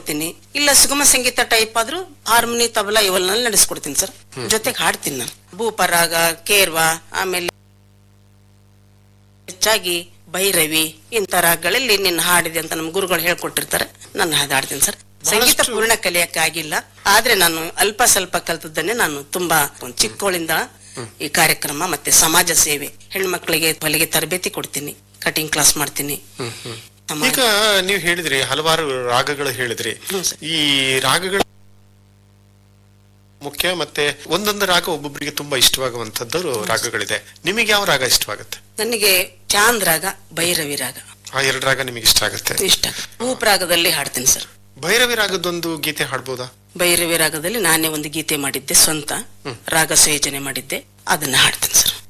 ನಡೆಸ್ಕೊಡ್ತೀನಿ. ಇಲ್ಲ ಸುಗಮ ಸಂಗೀತ ಟೈಪ್ ಆದ್ರೂ ಹಾರ್ಮೋನಿ ತಬಲಾ ಇವೆಲ್ಲ ನಡೆಸ್ಕೊಡ್ತೀನಿ ಸರ್. ಜೊತೆಗೆ ಹಾಡ್ತೀನಿ ನಾನು. ಭೂಪರಾಗ, ಕೇರ್ವಾ, ಆಮೇಲೆ ಹೆಚ್ಚಾಗಿ ಭೈರವಿ ಇಂತ ರಾಗಗಳಲ್ಲಿ ನಿನ್ನ ಹಾಡಿದೆ ಅಂತ ನಮ್ ಗುರುಗಳು ಹೇಳ್ಕೊಟ್ಟಿರ್ತಾರೆ. ನಾನು ಹಾಡ್ತೀನಿ ಸರ್. ಸಂಗೀತ ಪೂರ್ಣ ಕಲಿಯಕ್ಕಾಗಿಲ್ಲ, ಆದ್ರೆ ನಾನು ಅಲ್ಪ ಸ್ವಲ್ಪ ಕಲ್ತದ್ದನ್ನೇ ನಾನು ತುಂಬಾ ಚಿಕ್ಕವಳಿಂದ ಈ ಕಾರ್ಯಕ್ರಮ ಮತ್ತೆ ಸಮಾಜ ಸೇವೆ, ಹೆಣ್ಮಕ್ಳಿಗೆ ಹೊಲಿಗೆ ತರಬೇತಿ ಕೊಡ್ತೀನಿ, ಕಟಿಂಗ್ ಕ್ಲಾಸ್ ಮಾಡ್ತೀನಿ. ಈಗ ನೀವು ಹೇಳಿದ್ರಿ ಹಲವಾರು ರಾಗಗಳು ಹೇಳಿದ್ರಿ. ಈ ರಾಗಗಳ ಮುಖ್ಯ ಮತ್ತೆ ಒಂದೊಂದು ರಾಗ ಒಬ್ಬೊಬ್ಬರಿಗೆ ತುಂಬಾ ಇಷ್ಟವಾಗುವಂತದ್ದು ರಾಗಗಳಿದೆ. ನಿಮಗೆ ಯಾವ ರಾಗ ಇಷ್ಟವಾಗುತ್ತೆ? ನನಗೆ ಚಾಂದ್ ರಾಗ, ಭೈರವಿ ರಾಗ, ಆ ಎರಡು ರಾಗ ನಿಮಗೆ ಇಷ್ಟ ಆಗುತ್ತೆ? ಇಷ್ಟ. ಭೂಪ್ ರಾಗದಲ್ಲಿ ಹಾಡ್ತೀನಿ ಸರ್. ಭೈರವಿ ರಾಗದೊಂದು ಗೀತೆ ಹಾಡ್ಬೋದಾ? ಭೈರವಿ ರಾಗದಲ್ಲಿ ನಾನೇ ಒಂದು ಗೀತೆ ಮಾಡಿದ್ದೆ, ಸ್ವಂತ ರಾಗ ಸಂಯೋಜನೆ ಮಾಡಿದ್ದೆ, ಅದನ್ನ ಹಾಡ್ತೀನಿ ಸರ್.